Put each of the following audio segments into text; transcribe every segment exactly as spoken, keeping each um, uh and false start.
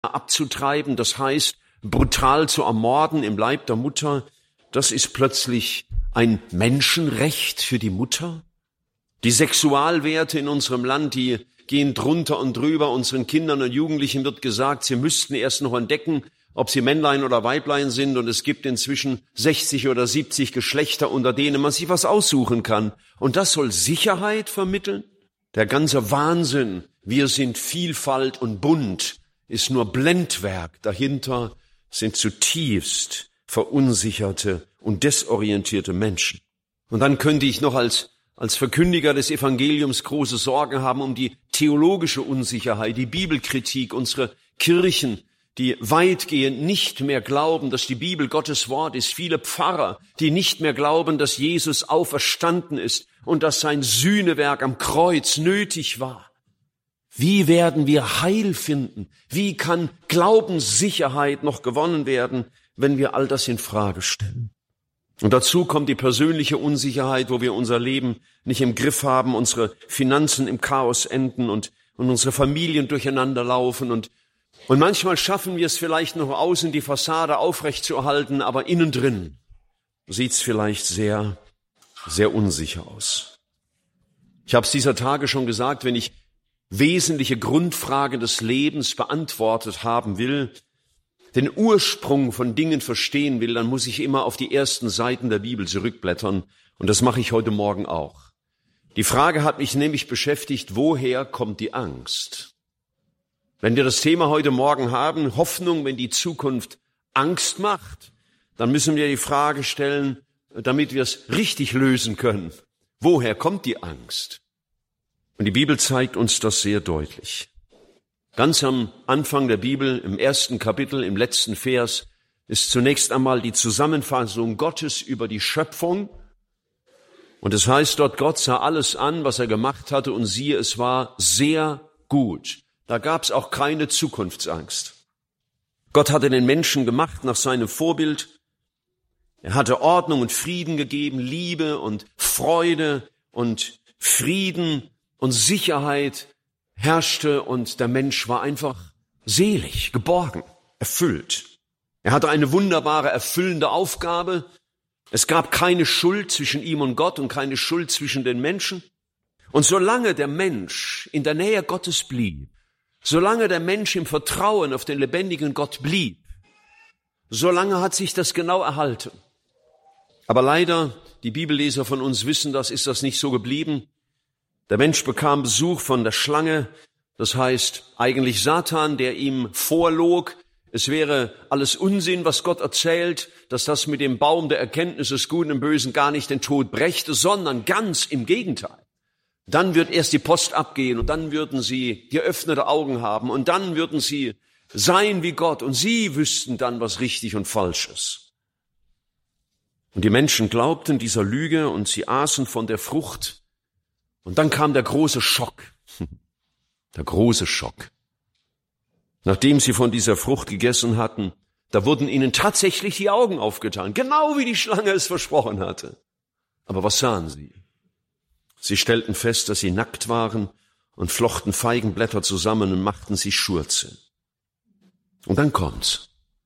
abzutreiben, das heißt, brutal zu ermorden im Leib der Mutter, das ist plötzlich ein Menschenrecht für die Mutter. Die Sexualwerte in unserem Land, die gehen drunter und drüber. Unseren Kindern und Jugendlichen wird gesagt, sie müssten erst noch entdecken, ob sie Männlein oder Weiblein sind. Und es gibt inzwischen sechzig oder siebzig Geschlechter, unter denen man sich was aussuchen kann. Und das soll Sicherheit vermitteln? Der ganze Wahnsinn, wir sind Vielfalt und bunt, ist nur Blendwerk. Dahinter sind zutiefst verunsicherte und desorientierte Menschen. Und dann könnte ich noch als als Verkündiger des Evangeliums große Sorgen haben um die theologische Unsicherheit, die Bibelkritik, unsere Kirchen, die weitgehend nicht mehr glauben, dass die Bibel Gottes Wort ist, viele Pfarrer, die nicht mehr glauben, dass Jesus auferstanden ist und dass sein Sühnewerk am Kreuz nötig war. Wie werden wir Heil finden? Wie kann Glaubenssicherheit noch gewonnen werden, wenn wir all das in Frage stellen? Und dazu kommt die persönliche Unsicherheit, wo wir unser Leben nicht im Griff haben, unsere Finanzen im Chaos enden und, und unsere Familien durcheinander laufen. Und, und manchmal schaffen wir es vielleicht noch außen die Fassade aufrechtzuerhalten, aber innen drin sieht es vielleicht sehr, sehr unsicher aus. Ich habe es dieser Tage schon gesagt, wenn ich wesentliche Grundfragen des Lebens beantwortet haben will, den Ursprung von Dingen verstehen will, dann muss ich immer auf die ersten Seiten der Bibel zurückblättern. Und das mache ich heute Morgen auch. Die Frage hat mich nämlich beschäftigt, woher kommt die Angst? Wenn wir das Thema heute Morgen haben, Hoffnung, wenn die Zukunft Angst macht, dann müssen wir die Frage stellen, damit wir es richtig lösen können. Woher kommt die Angst? Und die Bibel zeigt uns das sehr deutlich. Ganz am Anfang der Bibel, im ersten Kapitel, im letzten Vers, ist zunächst einmal die Zusammenfassung Gottes über die Schöpfung. Und es heißt dort, Gott sah alles an, was er gemacht hatte, und siehe, es war sehr gut. Da gab es auch keine Zukunftsangst. Gott hatte den Menschen gemacht nach seinem Vorbild. Er hatte Ordnung und Frieden gegeben, Liebe und Freude und Frieden und Sicherheit herrschte, und der Mensch war einfach selig, geborgen, erfüllt. Er hatte eine wunderbare, erfüllende Aufgabe. Es gab keine Schuld zwischen ihm und Gott und keine Schuld zwischen den Menschen. Und solange der Mensch in der Nähe Gottes blieb, solange der Mensch im Vertrauen auf den lebendigen Gott blieb, solange hat sich das genau erhalten. Aber leider, die Bibelleser von uns wissen das, ist das nicht so geblieben. Der Mensch bekam Besuch von der Schlange, das heißt eigentlich Satan, der ihm vorlog, es wäre alles Unsinn, was Gott erzählt, dass das mit dem Baum der Erkenntnis des Guten und Bösen gar nicht den Tod brächte, sondern ganz im Gegenteil. Dann wird erst die Post abgehen und dann würden sie geöffnete Augen haben und dann würden sie sein wie Gott und sie wüssten dann, was richtig und falsch ist. Und die Menschen glaubten dieser Lüge und sie aßen von der Frucht. Und dann kam der große Schock, der große Schock. Nachdem sie von dieser Frucht gegessen hatten, da wurden ihnen tatsächlich die Augen aufgetan, genau wie die Schlange es versprochen hatte. Aber was sahen sie? Sie stellten fest, dass sie nackt waren und flochten Feigenblätter zusammen und machten sich Schurze. Und dann kommt's.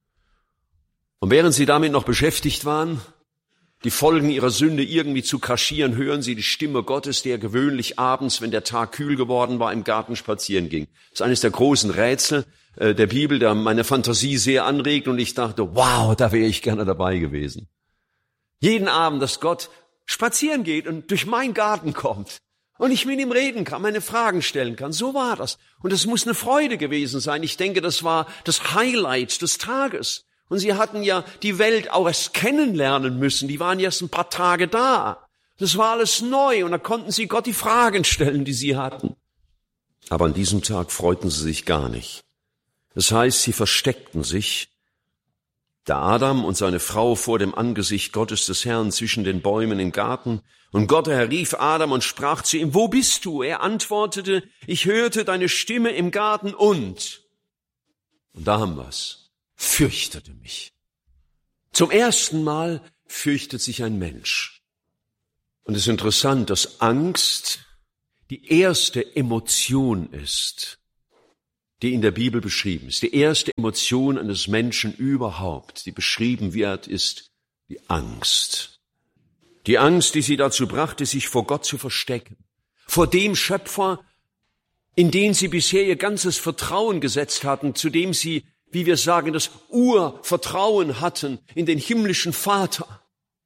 Und während sie damit noch beschäftigt waren, die Folgen ihrer Sünde irgendwie zu kaschieren, hören sie die Stimme Gottes, der gewöhnlich abends, wenn der Tag kühl geworden war, im Garten spazieren ging. Das ist eines der großen Rätsel äh, der Bibel, der meine Fantasie sehr anregt, und ich dachte, wow, da wäre ich gerne dabei gewesen. Jeden Abend, dass Gott spazieren geht und durch meinen Garten kommt und ich mit ihm reden kann, meine Fragen stellen kann. So war das. Und es muss eine Freude gewesen sein. Ich denke, das war das Highlight des Tages. Und sie hatten ja die Welt auch erst kennenlernen müssen. Die waren erst ein paar Tage da. Das war alles neu und da konnten sie Gott die Fragen stellen, die sie hatten. Aber an diesem Tag freuten sie sich gar nicht. Das heißt, sie versteckten sich, der Adam und seine Frau vor dem Angesicht Gottes des Herrn zwischen den Bäumen im Garten. Und Gott errief Adam und sprach zu ihm, wo bist du? Er antwortete, ich hörte deine Stimme im Garten und, und da haben wir's. Fürchtete mich. Zum ersten Mal fürchtet sich ein Mensch. Und es ist interessant, dass Angst die erste Emotion ist, die in der Bibel beschrieben ist. Die erste Emotion eines Menschen überhaupt, die beschrieben wird, ist die Angst. Die Angst, die sie dazu brachte, sich vor Gott zu verstecken. Vor dem Schöpfer, in den sie bisher ihr ganzes Vertrauen gesetzt hatten, zu dem sie, wie wir sagen, das Urvertrauen hatten in den himmlischen Vater,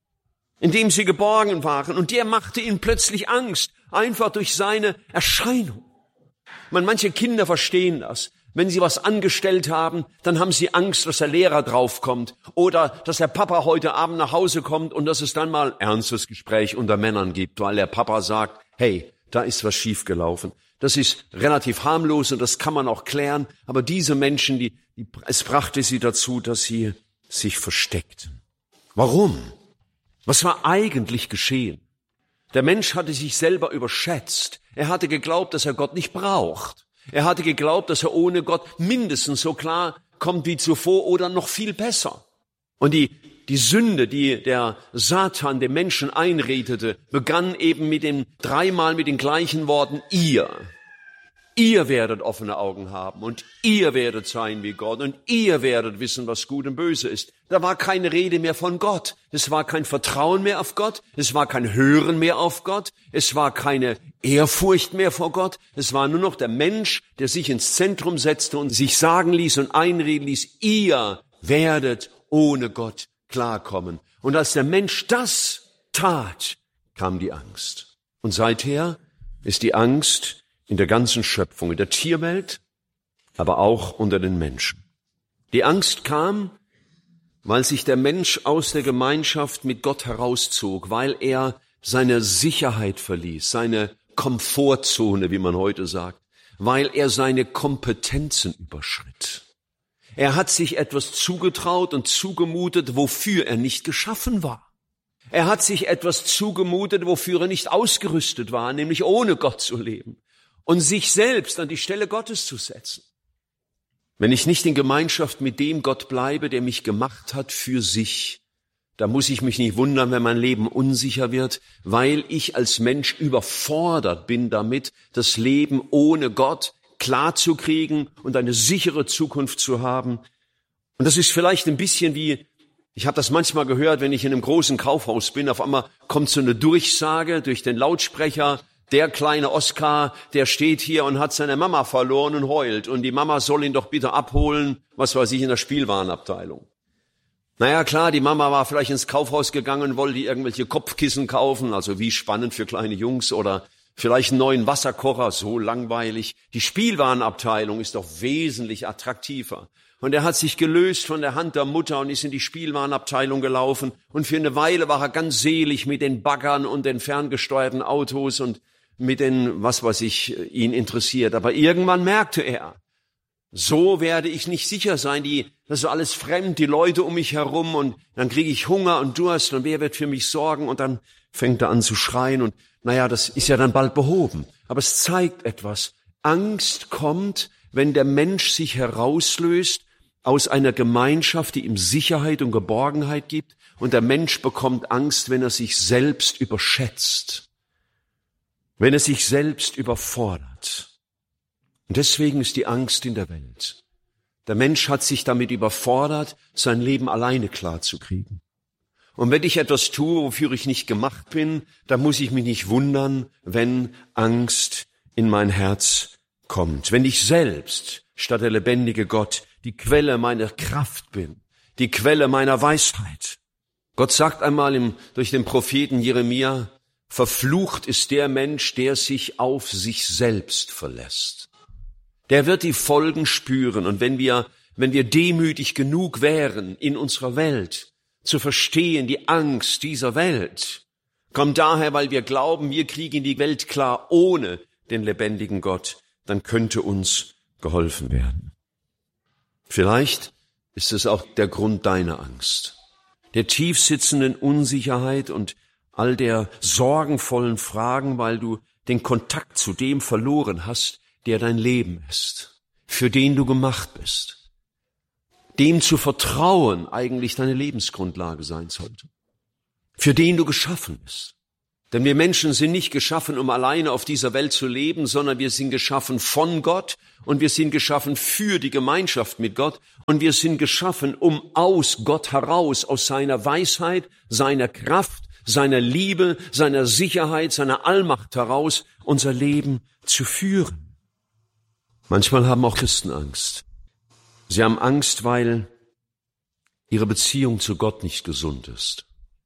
in dem sie geborgen waren. Und der machte ihnen plötzlich Angst, einfach durch seine Erscheinung. Man, manche Kinder verstehen das. Wenn sie was angestellt haben, dann haben sie Angst, dass der Lehrer draufkommt oder dass der Papa heute Abend nach Hause kommt und dass es dann mal ein ernstes Gespräch unter Männern gibt, weil der Papa sagt, hey, da ist was schiefgelaufen. Das ist relativ harmlos und das kann man auch klären. Aber diese Menschen, die, die, es brachte sie dazu, dass sie sich versteckten. Warum? Was war eigentlich geschehen? Der Mensch hatte sich selber überschätzt. Er hatte geglaubt, dass er Gott nicht braucht. Er hatte geglaubt, dass er ohne Gott mindestens so klar kommt wie zuvor oder noch viel besser. Und die, die Sünde, die der Satan dem Menschen einredete, begann eben mit den, dreimal mit den gleichen Worten, ihr. Ihr werdet offene Augen haben und ihr werdet sein wie Gott und ihr werdet wissen, was gut und böse ist. Da war keine Rede mehr von Gott. Es war kein Vertrauen mehr auf Gott. Es war kein Hören mehr auf Gott. Es war keine Ehrfurcht mehr vor Gott. Es war nur noch der Mensch, der sich ins Zentrum setzte und sich sagen ließ und einreden ließ, ihr werdet ohne Gott klarkommen. Und als der Mensch das tat, kam die Angst. Und seither ist die Angst in der ganzen Schöpfung, in der Tierwelt, aber auch unter den Menschen. Die Angst kam, weil sich der Mensch aus der Gemeinschaft mit Gott herauszog, weil er seine Sicherheit verließ, seine Komfortzone, wie man heute sagt, weil er seine Kompetenzen überschritt. Er hat sich etwas zugetraut und zugemutet, wofür er nicht geschaffen war. Er hat sich etwas zugemutet, wofür er nicht ausgerüstet war, nämlich ohne Gott zu leben. Und sich selbst an die Stelle Gottes zu setzen. Wenn ich nicht in Gemeinschaft mit dem Gott bleibe, der mich gemacht hat für sich, da muss ich mich nicht wundern, wenn mein Leben unsicher wird, weil ich als Mensch überfordert bin damit, das Leben ohne Gott klarzukriegen und eine sichere Zukunft zu haben. Und das ist vielleicht ein bisschen wie, ich habe das manchmal gehört, wenn ich in einem großen Kaufhaus bin, auf einmal kommt so eine Durchsage durch den Lautsprecher, der kleine Oskar, der steht hier und hat seine Mama verloren und heult. Und die Mama soll ihn doch bitte abholen, was weiß ich, in der Spielwarenabteilung. Naja, klar, die Mama war vielleicht ins Kaufhaus gegangen, wollte irgendwelche Kopfkissen kaufen, also wie spannend für kleine Jungs, oder vielleicht einen neuen Wasserkocher, so langweilig. Die Spielwarenabteilung ist doch wesentlich attraktiver. Und er hat sich gelöst von der Hand der Mutter und ist in die Spielwarenabteilung gelaufen. Und für eine Weile war er ganz selig mit den Baggern und den ferngesteuerten Autos und mit den, was weiß ich, ihn interessiert. Aber irgendwann merkte er, so werde ich nicht sicher sein, die, das ist alles fremd, die Leute um mich herum, und dann kriege ich Hunger und Durst und wer wird für mich sorgen? Und dann fängt er an zu schreien und naja, das ist ja dann bald behoben. Aber es zeigt etwas. Angst kommt, wenn der Mensch sich herauslöst aus einer Gemeinschaft, die ihm Sicherheit und Geborgenheit gibt, und der Mensch bekommt Angst, wenn er sich selbst überschätzt. Wenn er sich selbst überfordert. Und deswegen ist die Angst in der Welt. Der Mensch hat sich damit überfordert, sein Leben alleine klarzukriegen. Und wenn ich etwas tue, wofür ich nicht gemacht bin, dann muss ich mich nicht wundern, wenn Angst in mein Herz kommt. Wenn ich selbst, statt der lebendige Gott, die Quelle meiner Kraft bin, die Quelle meiner Weisheit. Gott sagt einmal im, durch den Propheten Jeremia, verflucht ist der Mensch, der sich auf sich selbst verlässt. Der wird die Folgen spüren. Und wenn wir, wenn wir demütig genug wären, in unserer Welt zu verstehen, die Angst dieser Welt kommt daher, weil wir glauben, wir kriegen die Welt klar ohne den lebendigen Gott, dann könnte uns geholfen werden. Vielleicht ist es auch der Grund deiner Angst, der tiefsitzenden Unsicherheit und all der sorgenvollen Fragen, weil du den Kontakt zu dem verloren hast, der dein Leben ist, für den du gemacht bist, dem zu vertrauen eigentlich deine Lebensgrundlage sein sollte, für den du geschaffen bist. Denn wir Menschen sind nicht geschaffen, um alleine auf dieser Welt zu leben, sondern wir sind geschaffen von Gott und wir sind geschaffen für die Gemeinschaft mit Gott und wir sind geschaffen, um aus Gott heraus, aus seiner Weisheit, seiner Kraft, seiner Liebe, seiner Sicherheit, seiner Allmacht heraus unser Leben zu führen. Manchmal haben auch Christen Angst. Sie haben Angst, weil ihre Beziehung zu Gott nicht gesund ist.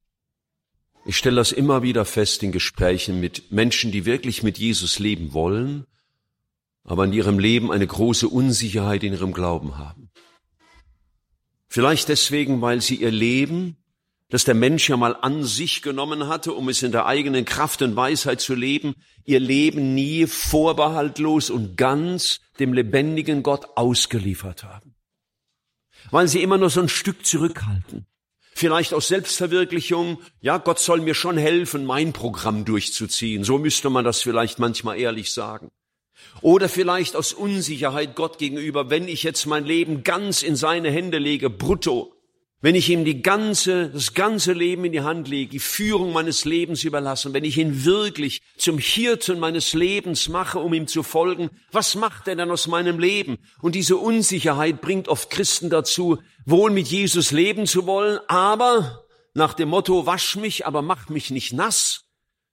Ich stelle das immer wieder fest in Gesprächen mit Menschen, die wirklich mit Jesus leben wollen, aber in ihrem Leben eine große Unsicherheit in ihrem Glauben haben. Vielleicht deswegen, weil sie ihr Leben, das der Mensch ja mal an sich genommen hatte, um es in der eigenen Kraft und Weisheit zu leben, ihr Leben nie vorbehaltlos und ganz dem lebendigen Gott ausgeliefert haben. Weil sie immer nur so ein Stück zurückhalten. Vielleicht aus Selbstverwirklichung, ja, Gott soll mir schon helfen, mein Programm durchzuziehen. So müsste man das vielleicht manchmal ehrlich sagen. Oder vielleicht aus Unsicherheit Gott gegenüber, wenn ich jetzt mein Leben ganz in seine Hände lege, brutto, wenn ich ihm die ganze, das ganze Leben in die Hand lege, die Führung meines Lebens überlasse, wenn ich ihn wirklich zum Hirten meines Lebens mache, um ihm zu folgen, was macht er dann aus meinem Leben? Und diese Unsicherheit bringt oft Christen dazu, wohl mit Jesus leben zu wollen, aber nach dem Motto, wasch mich, aber mach mich nicht nass,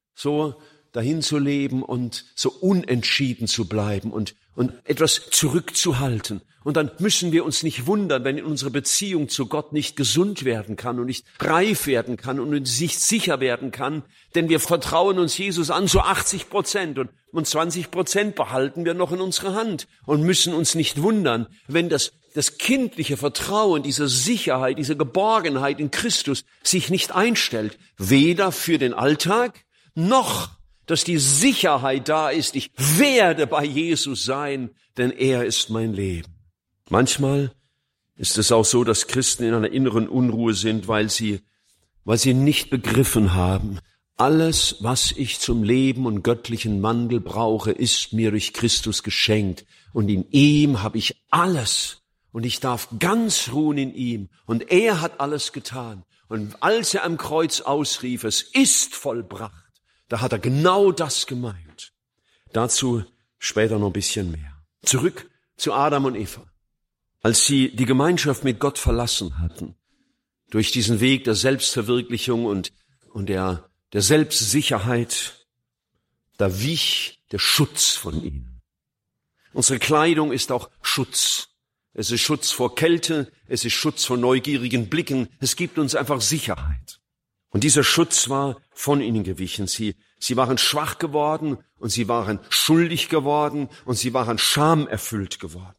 so dahin zu leben und so unentschieden zu bleiben und, und etwas zurückzuhalten. Und dann müssen wir uns nicht wundern, wenn unsere Beziehung zu Gott nicht gesund werden kann und nicht reif werden kann und nicht sicher werden kann, denn wir vertrauen uns Jesus an, so achtzig Prozent und, und zwanzig Prozent behalten wir noch in unserer Hand und müssen uns nicht wundern, wenn das, das kindliche Vertrauen, diese Sicherheit, diese Geborgenheit in Christus sich nicht einstellt, weder für den Alltag noch dass die Sicherheit da ist, ich werde bei Jesus sein, denn er ist mein Leben. Manchmal ist es auch so, dass Christen in einer inneren Unruhe sind, weil sie, weil sie nicht begriffen haben, alles, was ich zum Leben und göttlichen Wandel brauche, ist mir durch Christus geschenkt. Und in ihm habe ich alles. Und ich darf ganz ruhen in ihm. Und er hat alles getan. Und als er am Kreuz ausrief, es ist vollbracht, da hat er genau das gemeint. Dazu später noch ein bisschen mehr. Zurück zu Adam und Eva. Als sie die Gemeinschaft mit Gott verlassen hatten, durch diesen Weg der Selbstverwirklichung und, und der, der Selbstsicherheit, da wich der Schutz von ihnen. Unsere Kleidung ist auch Schutz. Es ist Schutz vor Kälte, es ist Schutz vor neugierigen Blicken, es gibt uns einfach Sicherheit. Und dieser Schutz war von ihnen gewichen. Sie, sie waren schwach geworden und sie waren schuldig geworden und sie waren schamerfüllt geworden.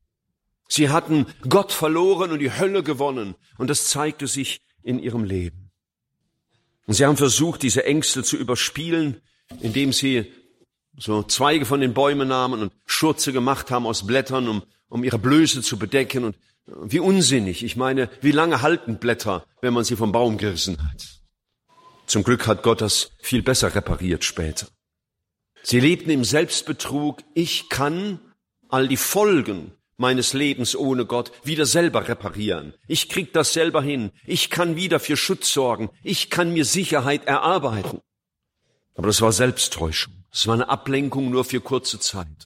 Sie hatten Gott verloren und die Hölle gewonnen und das zeigte sich in ihrem Leben. Und sie haben versucht, diese Ängste zu überspielen, indem sie so Zweige von den Bäumen nahmen und Schurze gemacht haben aus Blättern, um, um ihre Blöße zu bedecken. Und wie unsinnig. Ich meine, wie lange halten Blätter, wenn man sie vom Baum gerissen hat? Zum Glück hat Gott das viel besser repariert später. Sie lebten im Selbstbetrug, ich kann all die Folgen meines Lebens ohne Gott wieder selber reparieren. Ich krieg das selber hin. Ich kann wieder für Schutz sorgen. Ich kann mir Sicherheit erarbeiten. Aber das war Selbsttäuschung. Es war eine Ablenkung nur für kurze Zeit.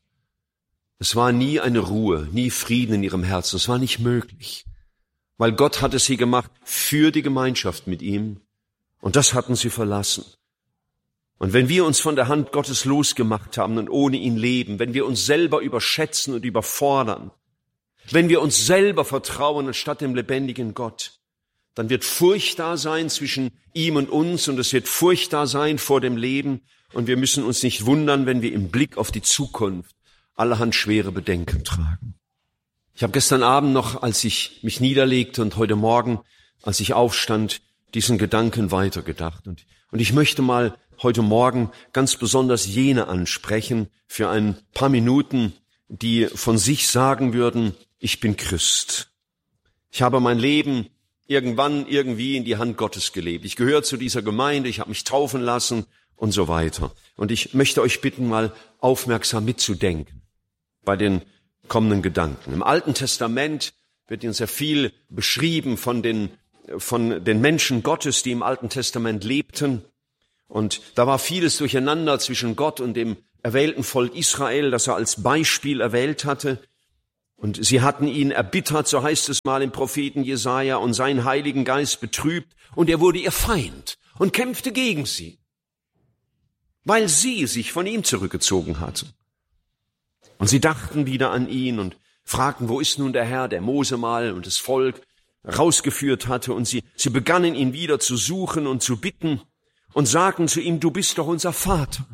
Es war nie eine Ruhe, nie Frieden in ihrem Herzen. Es war nicht möglich. Weil Gott hatte sie gemacht für die Gemeinschaft mit ihm. Und das hatten sie verlassen. Und wenn wir uns von der Hand Gottes losgemacht haben und ohne ihn leben, wenn wir uns selber überschätzen und überfordern, wenn wir uns selber vertrauen anstatt dem lebendigen Gott, dann wird Furcht da sein zwischen ihm und uns und es wird Furcht da sein vor dem Leben und wir müssen uns nicht wundern, wenn wir im Blick auf die Zukunft allerhand schwere Bedenken tragen. Ich habe gestern Abend noch, als ich mich niederlegte und heute Morgen, als ich aufstand, diesen Gedanken weitergedacht. Und, und ich möchte mal heute Morgen ganz besonders jene ansprechen für ein paar Minuten, die von sich sagen würden, ich bin Christ. Ich habe mein Leben irgendwann irgendwie in die Hand Gottes gelebt. Ich gehöre zu dieser Gemeinde, ich habe mich taufen lassen und so weiter. Und ich möchte euch bitten, mal aufmerksam mitzudenken bei den kommenden Gedanken. Im Alten Testament wird uns sehr viel beschrieben von den von den Menschen Gottes, die im Alten Testament lebten. Und da war vieles durcheinander zwischen Gott und dem erwählten Volk Israel, das er als Beispiel erwählt hatte. Und sie hatten ihn erbittert, so heißt es mal im Propheten Jesaja, und seinen Heiligen Geist betrübt. Und er wurde ihr Feind und kämpfte gegen sie, weil sie sich von ihm zurückgezogen hatten. Und sie dachten wieder an ihn und fragten, wo ist nun der Herr, der Mose mal und das Volk rausgeführt hatte. Und sie, sie begannen ihn wieder zu suchen und zu bitten und sagten zu ihm, du bist doch unser Vater.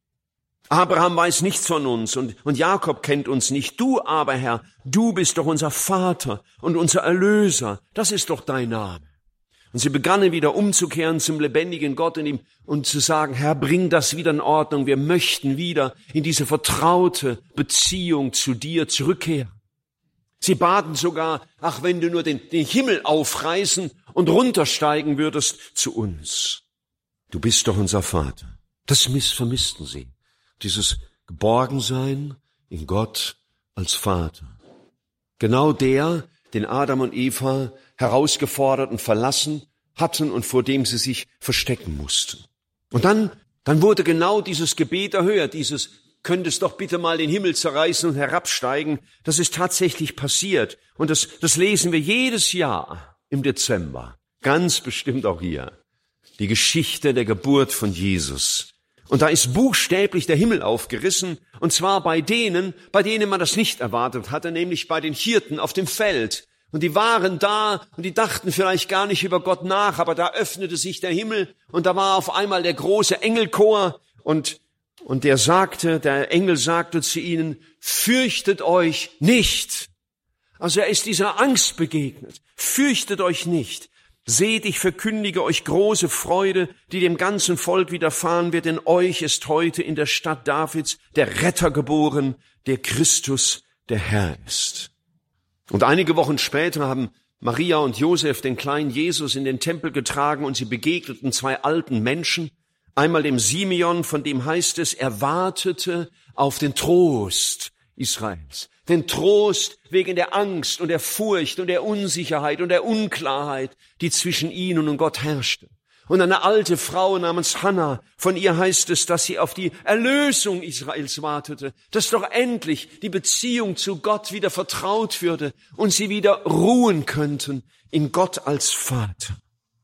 Abraham weiß nichts von uns und, und Jakob kennt uns nicht. Du aber, Herr, du bist doch unser Vater und unser Erlöser. Das ist doch dein Name. Und sie begannen wieder umzukehren zum lebendigen Gott und ihm und zu sagen, Herr, bring das wieder in Ordnung. Wir möchten wieder in diese vertraute Beziehung zu dir zurückkehren. Sie baten sogar, ach, wenn du nur den, den Himmel aufreißen und runtersteigen würdest zu uns. Du bist doch unser Vater. Das miss, vermissten sie. Dieses Geborgensein in Gott als Vater. Genau der, den Adam und Eva herausgefordert und verlassen hatten und vor dem sie sich verstecken mussten. Und dann, dann wurde genau dieses Gebet erhört, dieses, könntest doch bitte mal den Himmel zerreißen und herabsteigen. Das ist tatsächlich passiert. Und das, das lesen wir jedes Jahr im Dezember. Ganz bestimmt auch hier. Die Geschichte der Geburt von Jesus. Und da ist buchstäblich der Himmel aufgerissen, und zwar bei denen, bei denen man das nicht erwartet hatte, nämlich bei den Hirten auf dem Feld. Und die waren da und die dachten vielleicht gar nicht über Gott nach, aber da öffnete sich der Himmel und da war auf einmal der große Engelchor und, und der sagte, der Engel sagte zu ihnen, fürchtet euch nicht. Also er ist dieser Angst begegnet. Fürchtet euch nicht. Seht, ich verkündige euch große Freude, die dem ganzen Volk widerfahren wird, denn euch ist heute in der Stadt Davids der Retter geboren, der Christus, der Herr ist. Und einige Wochen später haben Maria und Josef den kleinen Jesus in den Tempel getragen und sie begegneten zwei alten Menschen. Einmal dem Simeon, von dem heißt es, er wartete auf den Trost Israels. Den Trost wegen der Angst und der Furcht und der Unsicherheit und der Unklarheit, die zwischen ihnen und Gott herrschte. Und eine alte Frau namens Hannah, von ihr heißt es, dass sie auf die Erlösung Israels wartete, dass doch endlich die Beziehung zu Gott wieder vertraut würde und sie wieder ruhen könnten in Gott als Vater.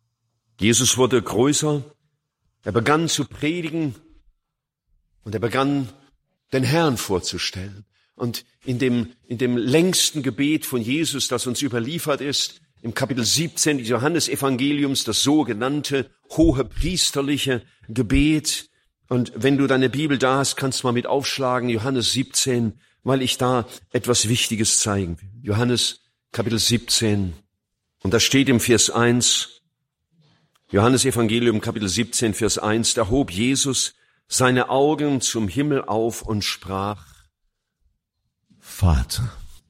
Jesus wurde größer, er begann zu predigen und er begann, den Herrn vorzustellen. Und in dem, in dem längsten Gebet von Jesus, das uns überliefert ist, im Kapitel siebzehn des Johannesevangeliums, das sogenannte hohepriesterliche Gebet. Und wenn du deine Bibel da hast, kannst du mal mit aufschlagen, Johannes siebzehn, weil ich da etwas Wichtiges zeigen will. Johannes Kapitel siebzehn. Und da steht im Vers eins, Johannesevangelium Kapitel siebzehn, Vers eins, da hob Jesus seine Augen zum Himmel auf und sprach, Vater,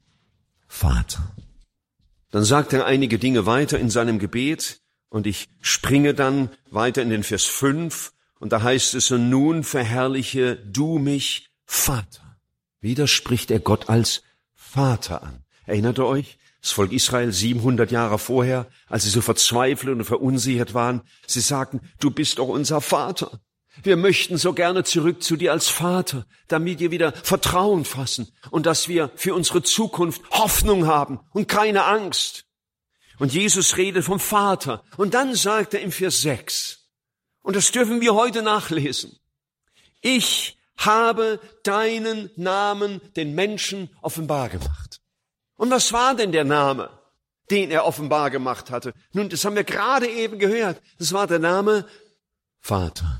Vater. Dann sagt er einige Dinge weiter in seinem Gebet und ich springe dann weiter in den Vers fünf und da heißt es, und nun verherrliche du mich, Vater. Wieder spricht er Gott als Vater an. Erinnert ihr euch? Das Volk Israel siebenhundert Jahre vorher, als sie so verzweifelt und verunsichert waren, sie sagten, du bist doch unser Vater. Wir möchten so gerne zurück zu dir als Vater, damit wir wieder Vertrauen fassen und dass wir für unsere Zukunft Hoffnung haben und keine Angst. Und Jesus redet vom Vater. Und dann sagt er im Vers sechs, und das dürfen wir heute nachlesen, ich habe deinen Namen den Menschen offenbar gemacht. Und was war denn der Name, den er offenbar gemacht hatte? Nun, das haben wir gerade eben gehört. Das war der Name Vater.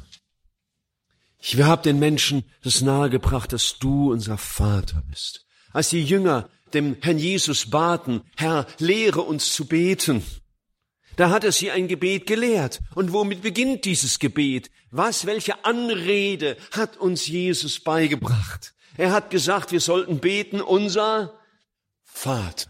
Ich habe den Menschen das nahegebracht, dass du unser Vater bist. Als die Jünger dem Herrn Jesus baten, Herr, lehre uns zu beten, da hat er sie ein Gebet gelehrt. Und womit beginnt dieses Gebet? Was, welche Anrede hat uns Jesus beigebracht? Er hat gesagt, wir sollten beten, unser Vater.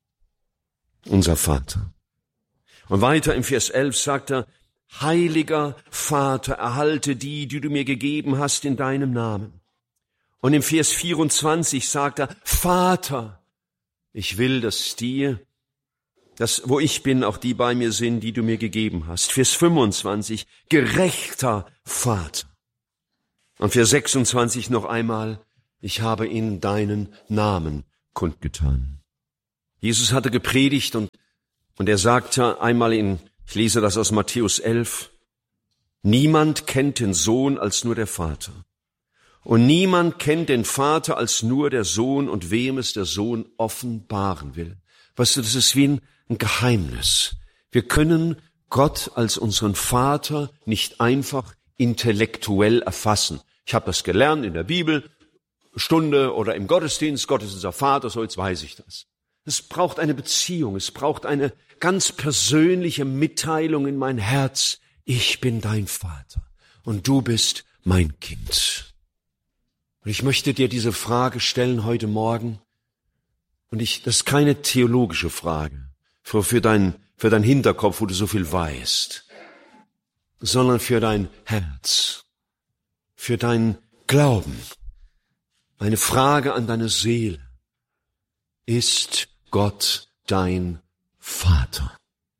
Unser Vater. Und weiter im Vers elf sagt er, Heiliger Vater, erhalte die, die du mir gegeben hast in deinem Namen. Und im Vers vierundzwanzig sagt er, Vater, ich will, dass die, dass wo ich bin, auch die bei mir sind, die du mir gegeben hast. Vers fünfundzwanzig, gerechter Vater. Und Vers sechsundzwanzig noch einmal, ich habe ihnen deinen Namen kundgetan. Jesus hatte gepredigt und, und er sagte einmal in, ich lese das aus Matthäus elf, niemand kennt den Sohn als nur der Vater. Und niemand kennt den Vater als nur der Sohn und wem es der Sohn offenbaren will. Weißt du, das ist wie ein, ein Geheimnis. Wir können Gott als unseren Vater nicht einfach intellektuell erfassen. Ich habe das gelernt in der Bibel, Stunde oder im Gottesdienst, Gott ist unser Vater, so jetzt weiß ich das. Es braucht eine Beziehung, es braucht eine ganz persönliche Mitteilung in mein Herz. Ich bin dein Vater und du bist mein Kind. Und ich möchte dir diese Frage stellen heute Morgen. Und ich, das ist keine theologische Frage für, für dein, für dein Hinterkopf, wo du so viel weißt, sondern für dein Herz, für dein Glauben. Eine Frage an deine Seele. Ist Gott dein Vater?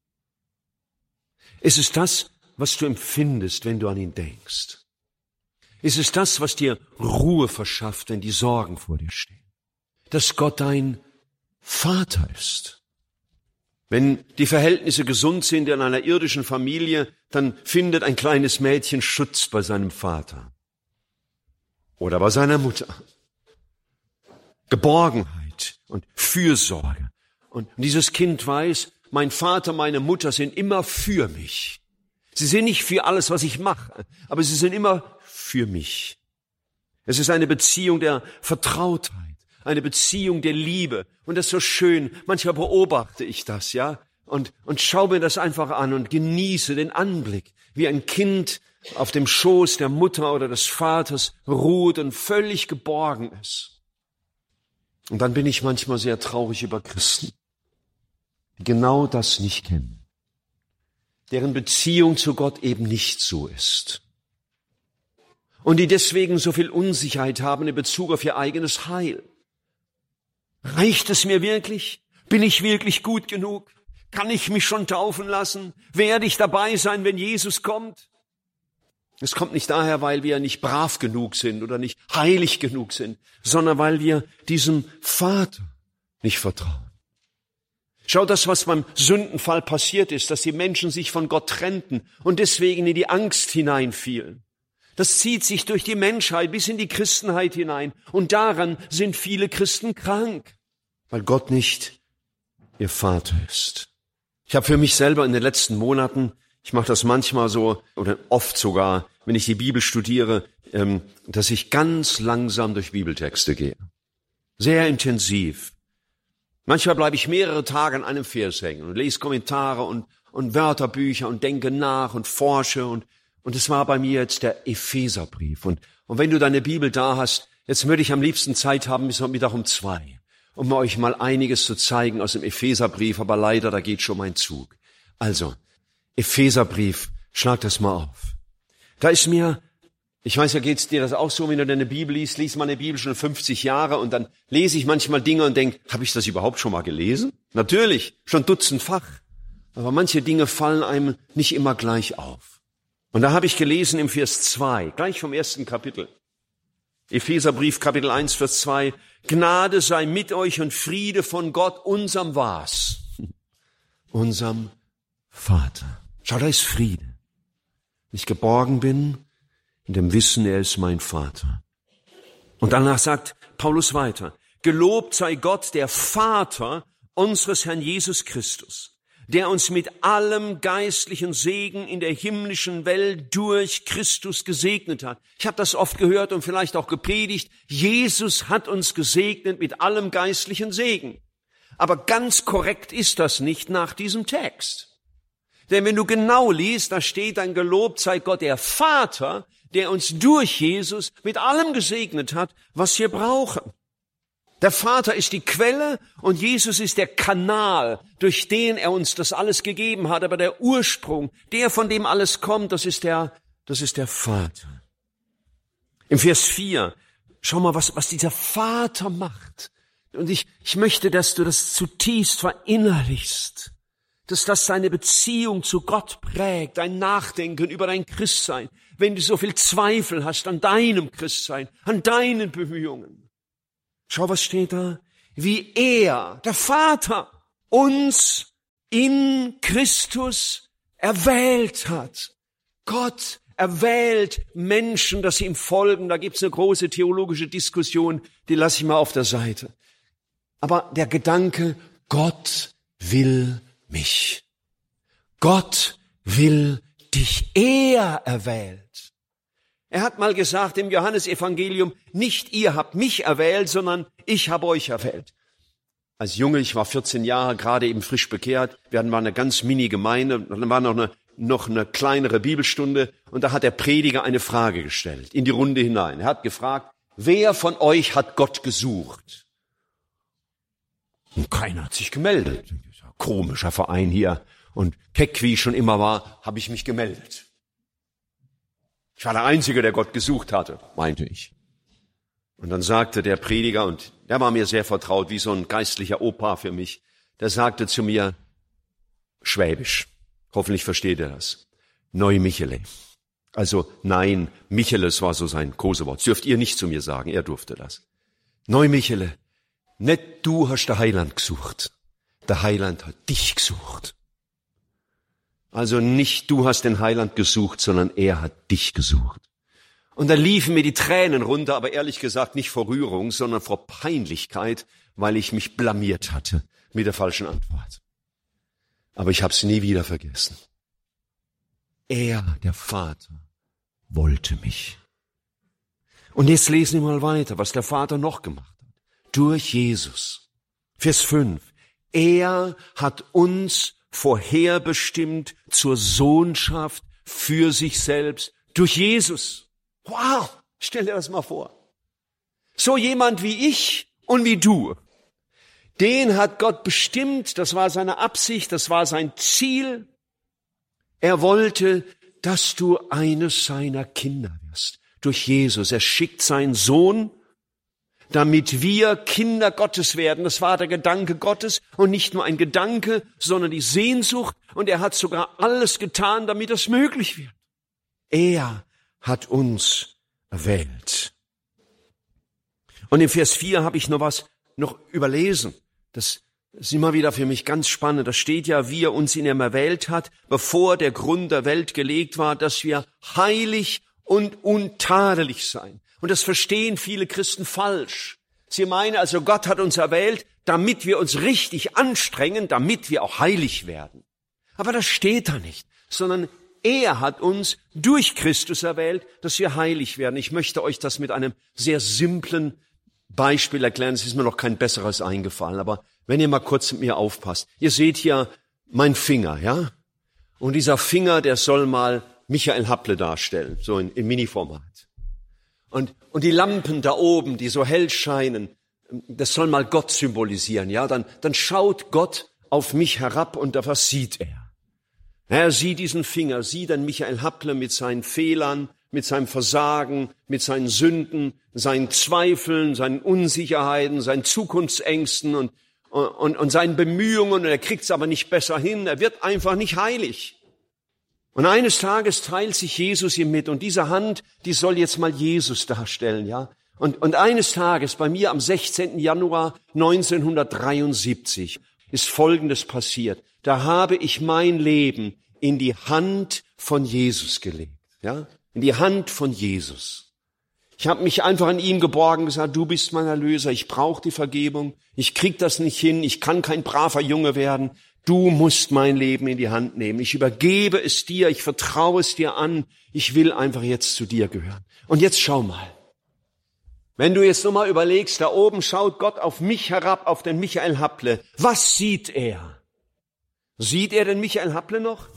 Ist es das, was du empfindest, wenn du an ihn denkst? Ist es das, was dir Ruhe verschafft, wenn die Sorgen vor dir stehen? Dass Gott dein Vater ist. Wenn die Verhältnisse gesund sind in einer irdischen Familie, dann findet ein kleines Mädchen Schutz bei seinem Vater oder bei seiner Mutter. Geborgenheit und Fürsorge. Und dieses Kind weiß, mein Vater, meine Mutter sind immer für mich. Sie sind nicht für alles, was ich mache, aber sie sind immer für mich. Es ist eine Beziehung der Vertrautheit, eine Beziehung der Liebe. Und das ist so schön. Manchmal beobachte ich das, ja, und, und schaue mir das einfach an und genieße den Anblick, wie ein Kind auf dem Schoß der Mutter oder des Vaters ruht und völlig geborgen ist. Und dann bin ich manchmal sehr traurig über Christen, die genau das nicht kennen, deren Beziehung zu Gott eben nicht so ist und die deswegen so viel Unsicherheit haben in Bezug auf ihr eigenes Heil. Reicht es mir wirklich? Bin ich wirklich gut genug? Kann ich mich schon taufen lassen? Werde ich dabei sein, wenn Jesus kommt? Es kommt nicht daher, weil wir nicht brav genug sind oder nicht heilig genug sind, sondern weil wir diesem Vater nicht vertrauen. Schau, das, was beim Sündenfall passiert ist, dass die Menschen sich von Gott trennten und deswegen in die Angst hineinfielen. Das zieht sich durch die Menschheit bis in die Christenheit hinein. Und daran sind viele Christen krank, weil Gott nicht ihr Vater ist. Ich habe für mich selber in den letzten Monaten, ich mache das manchmal so oder oft sogar, wenn ich die Bibel studiere, ähm, dass ich ganz langsam durch Bibeltexte gehe. Sehr intensiv. Manchmal bleibe ich mehrere Tage an einem Vers hängen und lese Kommentare und, und Wörterbücher und denke nach und forsche. Und, und es war bei mir jetzt der Epheserbrief. Und, und wenn du deine Bibel da hast, jetzt würde ich am liebsten Zeit haben bis heute Mittag um zwei, um euch mal einiges zu zeigen aus dem Epheserbrief. Aber leider, da geht schon mein Zug. Also, Epheserbrief, schlag das mal auf. Da ist mir, ich weiß ja, geht's dir das auch so, wenn du deine Bibel liest, liest meine Bibel schon fünfzig Jahre und dann lese ich manchmal Dinge und denke, habe ich das überhaupt schon mal gelesen? Natürlich, schon dutzendfach. Aber manche Dinge fallen einem nicht immer gleich auf. Und da habe ich gelesen im Vers zwei, gleich vom ersten Kapitel. Epheserbrief, Kapitel eins, Vers zwei. Gnade sei mit euch und Friede von Gott, unserem was? Unserem Vater. Schau, da ist Friede. Ich geborgen bin in dem Wissen, er ist mein Vater. Und danach sagt Paulus weiter, gelobt sei Gott, der Vater unseres Herrn Jesus Christus, der uns mit allem geistlichen Segen in der himmlischen Welt durch Christus gesegnet hat. Ich habe das oft gehört und vielleicht auch gepredigt. Jesus hat uns gesegnet mit allem geistlichen Segen. Aber ganz korrekt ist das nicht nach diesem Text. Denn wenn du genau liest, da steht dann, gelobt sei Gott, der Vater, der uns durch Jesus mit allem gesegnet hat, was wir brauchen. Der Vater ist die Quelle und Jesus ist der Kanal, durch den er uns das alles gegeben hat. Aber der Ursprung, der von dem alles kommt, das ist der, das ist der Vater. Im Vers vier, schau mal, was, was dieser Vater macht. Und ich, ich möchte, dass du das zutiefst verinnerlichst. dass das deine Beziehung zu Gott prägt, dein Nachdenken über dein Christsein, wenn du so viel Zweifel hast an deinem Christsein, an deinen Bemühungen. Schau, was steht da? Wie er, der Vater, uns in Christus erwählt hat. Gott erwählt Menschen, dass sie ihm folgen. Da gibt's eine große theologische Diskussion, die lasse ich mal auf der Seite. Aber der Gedanke, Gott will mich. Gott will dich. Er erwählt. Er hat mal gesagt im Johannesevangelium, nicht ihr habt mich erwählt, sondern ich habe euch erwählt. Als Junge, ich war vierzehn Jahre, gerade eben frisch bekehrt, wir hatten mal eine ganz Mini-Gemeinde, dann war noch eine, noch eine kleinere Bibelstunde und da hat der Prediger eine Frage gestellt, in die Runde hinein. Er hat gefragt, wer von euch hat Gott gesucht? Und keiner hat sich gemeldet. Komischer Verein hier. Und keck wie ich schon immer war, habe ich mich gemeldet. Ich war der Einzige, der Gott gesucht hatte, meinte ich. Und dann sagte der Prediger, und der war mir sehr vertraut, wie so ein geistlicher Opa für mich, der sagte zu mir, Schwäbisch, hoffentlich versteht er das, Neu Michele. Also nein, Micheles war so sein Kosewort. Das dürft ihr nicht zu mir sagen, er durfte das. Neu Michele, nicht du hast der Heiland gesucht, der Heiland hat dich gesucht. Also nicht du hast den Heiland gesucht, sondern er hat dich gesucht. Und da liefen mir die Tränen runter, aber ehrlich gesagt nicht vor Rührung, sondern vor Peinlichkeit, weil ich mich blamiert hatte mit der falschen Antwort. Aber ich habe es nie wieder vergessen. Er, der Vater, wollte mich. Und jetzt lesen wir mal weiter, was der Vater noch gemacht hat. Durch Jesus. Vers fünf. Er hat uns vorherbestimmt zur Sohnschaft für sich selbst durch Jesus. Wow, stell dir das mal vor. So jemand wie ich und wie du, den hat Gott bestimmt, das war seine Absicht, das war sein Ziel. Er wollte, dass du eines seiner Kinder wirst. Durch Jesus. Er schickt seinen Sohn, damit wir Kinder Gottes werden. Das war der Gedanke Gottes und nicht nur ein Gedanke, sondern die Sehnsucht. Und er hat sogar alles getan, damit es möglich wird. Er hat uns erwählt. Und im Vers vier habe ich noch was noch überlesen. Das ist immer wieder für mich ganz spannend. Da steht ja, wie er uns in ihm erwählt hat, bevor der Grund der Welt gelegt war, dass wir heilig und untadelig sein. Und das verstehen viele Christen falsch. Sie meinen also, Gott hat uns erwählt, damit wir uns richtig anstrengen, damit wir auch heilig werden. Aber das steht da nicht, sondern er hat uns durch Christus erwählt, dass wir heilig werden. Ich möchte euch das mit einem sehr simplen Beispiel erklären. Es ist mir noch kein besseres eingefallen, aber wenn ihr mal kurz mit mir aufpasst. Ihr seht hier mein Finger, ja? Und dieser Finger, der soll mal Michael Happle darstellen, so in, in Mini-Format. Und, und die Lampen da oben, die so hell scheinen, das soll mal Gott symbolisieren, ja? Dann, dann schaut Gott auf mich herab und was sieht er? Er sieht diesen Finger, sieht dann Michael Happle mit seinen Fehlern, mit seinem Versagen, mit seinen Sünden, seinen Zweifeln, seinen Unsicherheiten, seinen Zukunftsängsten und, und, und seinen Bemühungen. Und er kriegt es aber nicht besser hin. Er wird einfach nicht heilig. Und eines Tages teilt sich Jesus ihm mit. Und diese Hand, die soll jetzt mal Jesus darstellen, ja. Und, und eines Tages, bei mir am sechzehnten Januar neunzehnhundertdreiundsiebzig, ist Folgendes passiert. Da habe ich mein Leben in die Hand von Jesus gelegt, ja, in die Hand von Jesus. Ich habe mich einfach an ihm geborgen und gesagt, du bist mein Erlöser, ich brauche die Vergebung, ich krieg das nicht hin, ich kann kein braver Junge werden, du musst mein Leben in die Hand nehmen. Ich übergebe es dir, ich vertraue es dir an, ich will einfach jetzt zu dir gehören. Und jetzt schau mal. Wenn du jetzt nochmal überlegst, da oben schaut Gott auf mich herab, auf den Michael Happle. Was sieht er? Sieht er den Michael Happle noch?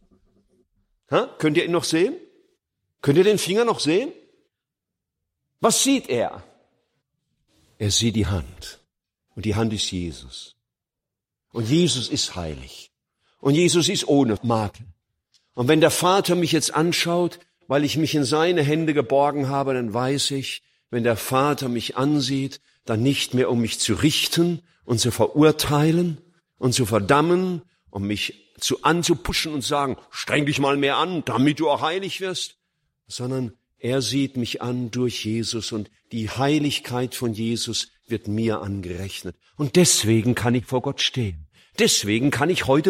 Ha? Könnt ihr ihn noch sehen? Könnt ihr den Finger noch sehen? Was sieht er? Er sieht die Hand. Und die Hand ist Jesus. Und Jesus ist heilig. Und Jesus ist ohne Makel. Und wenn der Vater mich jetzt anschaut, weil ich mich in seine Hände geborgen habe, dann weiß ich, wenn der Vater mich ansieht, dann nicht mehr um mich zu richten und zu verurteilen und zu verdammen um mich zu anzupuschen und sagen, streng dich mal mehr an, damit du auch heilig wirst, sondern er sieht mich an durch Jesus und die Heiligkeit von Jesus wird mir angerechnet. Und deswegen kann ich vor Gott stehen. Deswegen kann ich heute